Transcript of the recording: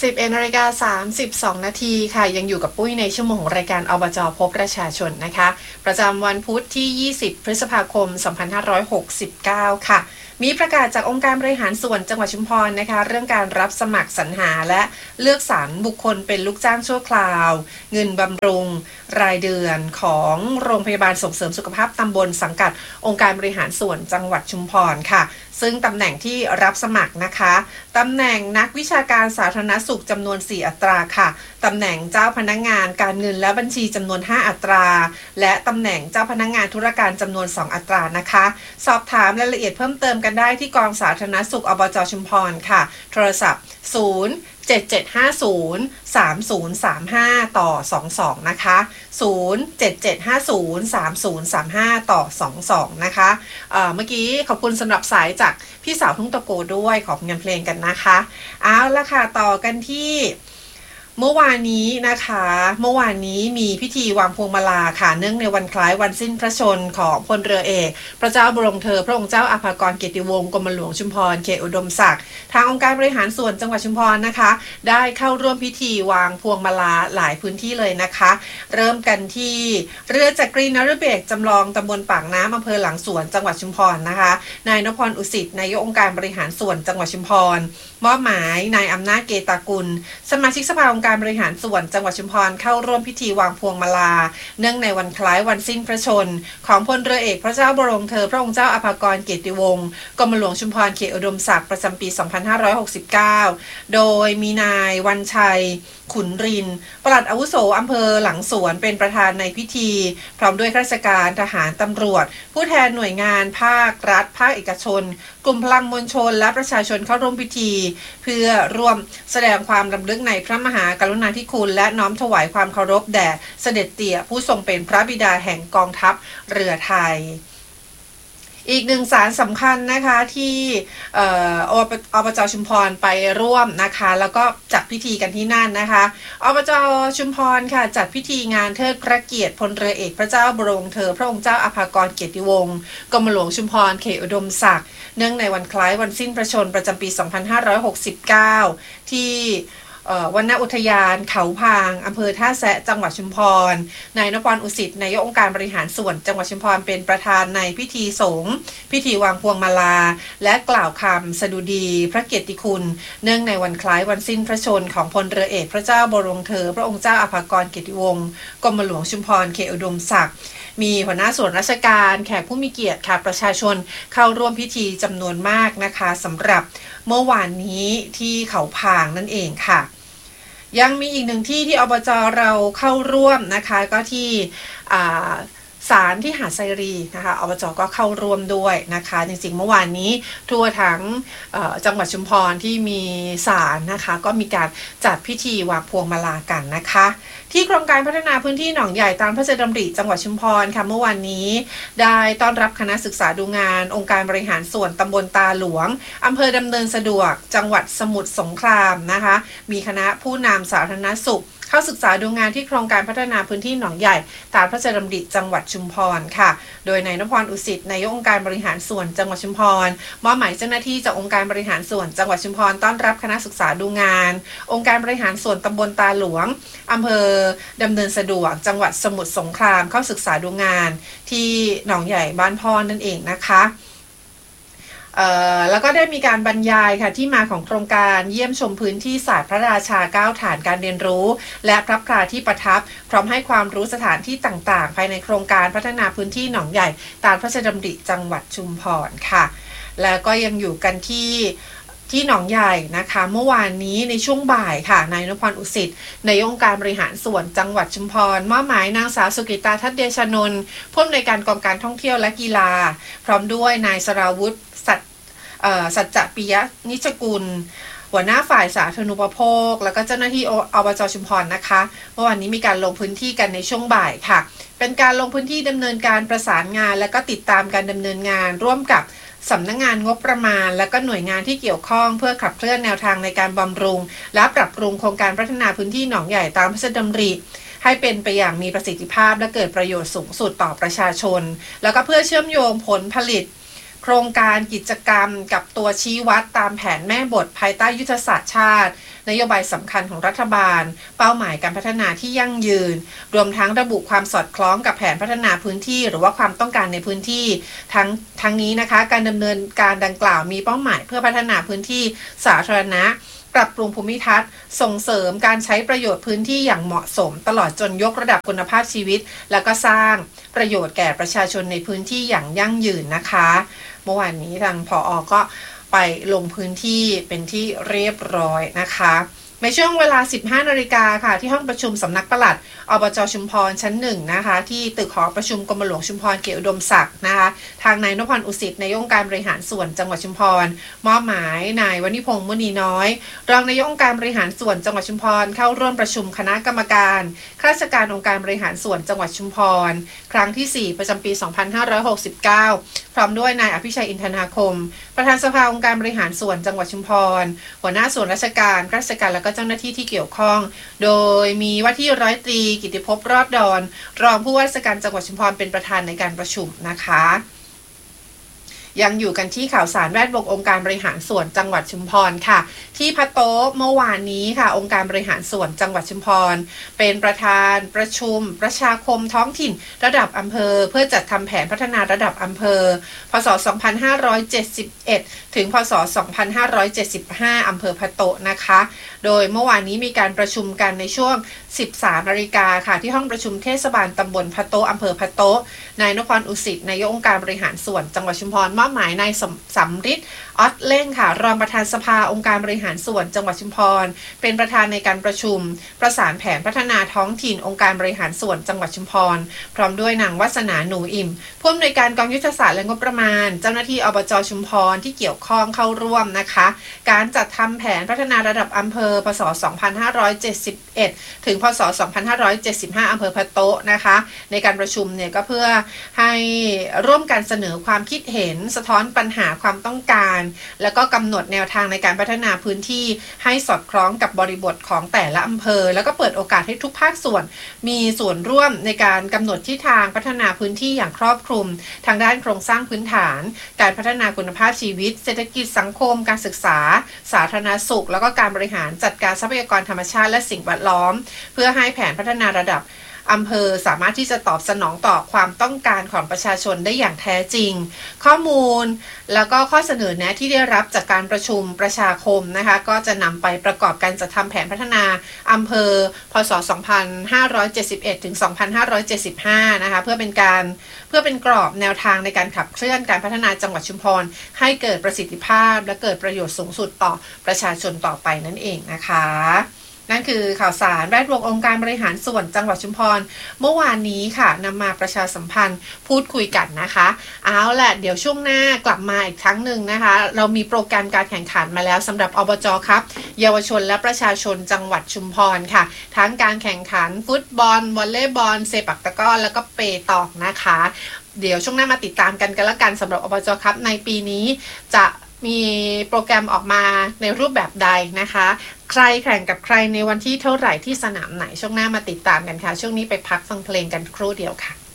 11:32 น.ค่ะยังอยู่กับปุ้ยในชั่วโมงของรายการอบจ.พบประชาชนนะคะประจำวันพุธที่20พฤษภาคม2569ค่ะมีประกาศจากองค์การบริหารส่วนจังหวัดชุมพรนะคะเรื่องการรับสมัครสรรหาและเลือกสรรบุคคลเป็นลูกจ้างชั่วคราวเงินบำรุงรายเดือนของโรงพยาบาลส่งเสริมสุขภาพตำบลสังกัดองค์การบริหารส่วนจังหวัดชุมพรค่ะซึ่งตำแหน่งที่รับสมัครนะคะตำแหน่งนักวิชาการสาธารณสุขจำนวน4อัตราค่ะตำแหน่งเจ้าพนักงานการเงินและบัญชีจำนวน5อัตราและตำแหน่งเจ้าพนักงานธุรการจำนวน2อัตรานะคะสอบถามรายละเอียดเพิ่มเติมกันได้ที่กองสาธารณสุขอบจ.ชุมพรค่ะโทรศัพท์077503035ต่อ22นะคะ077503035ต่อ22นะคะเมื่อกี้ขอบคุณสำหรับสายจากพี่สาวทุ่งตะโกด้วยขอบคุณเพลงกันนะคะเอาละค่ะต่อกันที่เมื่อวานนี้นะคะเมื่อวานนี้มีพิธีวางพวงมาลาค่ะเนื่องในวันคล้ายวันสิ้นพระชนของพลเรือเอกพระเจ้าบรมเธอพระองค์เจ้าอาภากรเกียรติวงศ์กรมหลวงชุมพรเขตอุดมศักดิ์ทางองค์การบริหารส่วนจังหวัดชุมพรนะคะได้เข้าร่วมพิธีวางพวงมาลาหลายพื้นที่เลยนะคะเริ่มกันที่เรือจักรีนฤเบศรจำลองตำบลปากน้ำอำเภอหลังสวนจังหวัดชุมพรนะคะนายนพพรอุสิตนายกองค์การบริหารส่วนจังหวัดชุมพรมอบหมายนายอำนาจเกตากุลสมาชิกสภาองค์การบริหารส่วนจังหวัดชุมพรเข้าร่วมพิธีวางพวงมาลาเนื่องในวันคล้ายวันสิ้นพระชนของพลเรือเอกพระเจ้าบรมเธอพระองค์เจ้าอาภากรเกียรติวงศ์กรมหลวงชุมพรเขตอุดมศักดิ์ประจำปี2569โดยมีนายวันชัยขุนรินปลัดอาวุโสอำเภอหลังสวนเป็นประธานในพิธีพร้อมด้วยข้าราชการทหารตำรวจผู้แทนหน่วยงานภาครัฐภาคเอกชนกลุ่มพลังมวลชนและประชาชนเข้าร่วมพิธีเพื่อร่วมแสดงความรำลึกในพระมหากรุณาธิคุณและน้อมถวายความเคารพแด่เสด็จเตี่ยผู้ทรงเป็นพระบิดาแห่งกองทัพเรือไทยอีกหนึ่งสารสำคัญนะคะที่อบจ.ชุมพรไปร่วมนะคะแล้วก็จัดพิธีกันที่นั่นนะคะอบจ.ชุมพรค่ะจัดพิธีงานเทิดพระเกียรติพลเรือเอกพระเจ้าบรมเธอพระองค์เจ้าอาภากรเกียรติวงศ์กรมหลวงชุมพรเขตอุดมศักดิ์เนื่องในวันคล้ายวันสิ้นพระชนประจำปี2569ที่วนอุทยานเขาพางอำเภอท่าแซะจังหวัดชุมพรนายนพพรอุสิตนายกองค์การบริหารส่วนจังหวัดชุมพรเป็นประธานในพิธีสงฆ์พิธีวางพวงมาลาและกล่าวคำสดุดีพระเกียรติคุณเนื่องในวันคล้ายวันสิ้นพระชนของพลเรือเอกพระเจ้าบรมเธอพระองค์เจ้าอาภากรเกียรติวงศ์กรมหลวงชุมพรเขตอุดมศักดิ์มีหัวหน้าส่วนราชการแขกผู้มีเกียรติค่ะประชาชนเข้าร่วมพิธีจำนวนมากนะคะสำหรับเมื่อวานนี้ที่เขาพางนั่นเองค่ะยังมีอีกหนึ่งที่ที่อบจ.เราเข้าร่วมนะคะก็ที่ศาลที่หาดไซรีนะคะอบจ.ก็เข้าร่วมด้วยนะคะจริงๆเมื่อวานนี้ทั่วทั้งจังหวัดชุมพรที่มีศาลนะคะก็มีการจัดพิธีวางพวงมาลากันนะคะที่โครงการพัฒนาพื้นที่หนองใหญ่ตามพระราชดำริจังหวัดชุมพรค่ะเมื่อวานนี้ได้ต้อนรับคณะศึกษาดูงานองค์การบริหารส่วนตำบลตาหลวงอำเภอดำเนินสะดวกจังหวัดสมุทรสงครามนะคะมีคณะผู้นำสาธารณสุขเข้าศึกษาดูงานที่โครงการพัฒนาพื้นที่หนองใหญ่ตามพระราชดำริจังหวัดชุมพรค่ะโดยนายนพพรอุสิตนายกองค์การบริหารส่วนจังหวัดชุมพรมอบหมายเจ้าหน้าที่จากองค์การบริหารส่วนจังหวัดชุมพรต้อนรับคณะศึกษาดูงานองค์การบริหารส่วนตำบลตาหลวงอำเภอดำเนินสะดวกจังหวัดสมุทรสงครามเข้าศึกษาดูงานที่หนองใหญ่บ้านพ่อนั่นเองนะคะแล้วก็ได้มีการบรรยายค่ะที่มาของโครงการเยี่ยมชมพื้นที่ศาสตร์พระราชา9ฐานการเรียนรู้และพระพลาที่ประทับพร้อมให้ความรู้สถานที่ต่างๆภายในโครงการพัฒนาพื้นที่หนองใหญ่ตามพระราชดำริจังหวัดชุมพรค่ะแล้วก็ยังอยู่กันที่หนองใหญ่นะคะเมื่อวานนี้ในช่วงบ่ายค่ะนายนพพรอุสิตนายกองค์การบริหารส่วนจังหวัดชุมพรมอบหมายนางสาวสุกิตาทัตเดชนนท์ผู้อำนวยการกองการท่องเที่ยวและกีฬาพร้อมด้วยนายสราวุฒิสัจจปิยะนิจกุลหัวหน้าฝ่ายสาธารณูปโภคแล้วก็เจ้าหน้าที่อบจ.ชุมพรนะคะเมื่อวานนี้มีการลงพื้นที่กันในช่วงบ่ายค่ะเป็นการลงพื้นที่ดำเนินการประสานงานและก็ติดตามการดำเนินงานร่วมกับสำนักงานงบประมาณและก็หน่วยงานที่เกี่ยวข้องเพื่อขับเคลื่อนแนวทางในการบำรุงและปรับปรุงโครงการพัฒนาพื้นที่หนองใหญ่ตามพระราชดำริให้เป็นไปอย่างมีประสิทธิภาพและเกิดประโยชน์สูงสุดต่อประชาชนแล้วก็เพื่อเชื่อมโยงผลผลิตโครงการกิจกรรมกับตัวชี้วัดตามแผนแม่บทภายใต้ยุทธศาสตร์ชาตินโยบายสำคัญของรัฐบาลเป้าหมายการพัฒนาที่ยั่งยืนรวมทั้งระบุความสอดคล้องกับแผนพัฒนาพื้นที่หรือว่าความต้องการในพื้นที่ทั้งนี้นะคะการดำเนินการดังกล่าวมีเป้าหมายเพื่อพัฒนาพื้นที่สาธารณะปรับปรุงภูมิทัศน์ส่งเสริมการใช้ประโยชน์พื้นที่อย่างเหมาะสมตลอดจนยกระดับคุณภาพชีวิตแล้วก็สร้างประโยชน์แก่ประชาชนในพื้นที่อย่างยั่งยืนนะคะเมื่อวานนี้ทางผอ.ก็ไปลงพื้นที่เป็นที่เรียบร้อยนะคะในช่วงเวลา 15 นาฬิกาค่ะที่ห้องประชุมสำนักปลัดอบจ.ชุมพรชั้น1นะคะที่ตึกหอประชุมกรมหลวงชุมพรเกียรติอุดมศักดิ์นะคะทางนายนพพรอุสิตนายกองค์การบริหารส่วนจังหวัดชุมพรมอบหมายนายวณิพงษ์มุนีน้อยรองนายกองค์การบริหารส่วนจังหวัดชุมพรเข้าร่วมประชุมคณะกรรมการข้าราชการองค์การบริหารส่วนจังหวัดชุมพรครั้งที่ 4 ประจำปี 2569 พร้อมด้วยนายอภิชัยอินทนาคมประธานสภาองค์การบริหารส่วนจังหวัดชุมพรหัวหน้าส่วนราชการข้าราชการและก็เจ้าหน้าที่ที่เกี่ยวข้องโดยมีว่าที่ร้อยตรีกิติภพรอดดอนรองผู้ว่าราชการจังหวัดชุมพรเป็นประธานในการประชุมนะคะยังอยู่กันที่ข่าวสารแวดวงองค์การบริหารส่วนจังหวัดชุมพรค่ะที่พะโต๊ะเมื่อวานนี้ค่ะองค์การบริหารส่วนจังหวัดชุมพรเป็นประธานประชุมประชาคมท้องถิ่นระดับอำเภอเพื่อจัดทำแผนพัฒนาระดับอำเภอพศ 2571 ถึงพศ 2575 อำเภอพะโต๊ะนะคะโดยเมื่อวานนี้มีการประชุมกันในช่วง 13 นาฬิกาค่ะที่ห้องประชุมเทศบาลตำบลพะโต๊ะอำเภอพะโต๊ะนายนพพรอุสิตนายกองค์การบริหารส่วนจังหวัดชุมพรมอบหมายนายสำริดออดเล่งค่ะรองประธานสภาองค์การบริหารส่วนจังหวัดชุมพรเป็นประธานในการประชุมประสานแผนพัฒนาท้องถิ่นองค์การบริหารส่วนจังหวัดชุมพรพร้อมด้วยนางวัฒนาหนูอิ่มผู้อำนวยการกองยุทธศาสตร์และงบประมาณเจ้าหน้าที่อบจ.ชุมพรที่เกี่ยวข้องเข้าร่วมนะคะการจัดทำแผนพัฒนาระดับอำเภอพศ 2571 ถึงพศ 2575 อำเภอพะโต๊ะนะคะในการประชุมเนี่ยก็เพื่อให้ร่วมกันเสนอความคิดเห็นสะท้อนปัญหาความต้องการแล้วก็กำหนดแนวทางในการพัฒนาพื้นที่ให้สอดคล้องกับบริบทของแต่ละอำเภอแล้วก็เปิดโอกาสให้ทุกภาคส่วนมีส่วนร่วมในการกำหนดทิศทางพัฒนาพื้นที่อย่างครอบคลุมทางด้านโครงสร้างพื้นฐานการพัฒนาคุณภาพชีวิตเศรษฐกิจสังคมการศึกษาสาธารณสุขแล้วก็การบริหารจัดการทรัพยากรธรรมชาติและสิ่งแวดล้อมเพื่อให้แผนพัฒนาระดับอำเภอสามารถที่จะตอบสนองต่อความต้องการของประชาชนได้อย่างแท้จริงข้อมูลแล้วก็ข้อเสนอแนะที่ได้รับจากการประชุมประชาคมนะคะก็จะนำไปประกอบการจัดทำแผนพัฒนาอำเภอพศ 2571 ถึง 2575 นะคะเพื่อเป็นกรอบแนวทางในการขับเคลื่อนการพัฒนาจังหวัดชุมพรให้เกิดประสิทธิภาพและเกิดประโยชน์สูงสุดต่อประชาชนต่อไปนั่นเองนะคะนั่นคือข่าวสารแวดวงองค์การบริหารส่วนจังหวัดชุมพรเมื่อวานนี้ค่ะนำมาประชาสัมพันธ์พูดคุยกันนะคะเอาล่ะเดี๋ยวช่วงหน้ากลับมาอีกครั้งหนึ่งนะคะเรามีโปรแกรมการแข่งขันมาแล้วสำหรับอบจ.ครับเยาวชนและประชาชนจังหวัดชุมพรค่ะทั้งการแข่งขันฟุตบอลวอลเลย์บอลเซปักตะกร้อแล้วก็เปตองนะคะเดี๋ยวช่วงหน้ามาติดตามกันละกันสำหรับอบจ.ครับในปีนี้จะมีโปรแกรมออกมาในรูปแบบใดนะคะใครแข่งกับใครในวันที่เท่าไหร่ที่สนามไหนช่วงหน้ามาติดตามกันค่ะช่วงนี้ไปพักฟังเพลงกันครู่เดียวค่ะ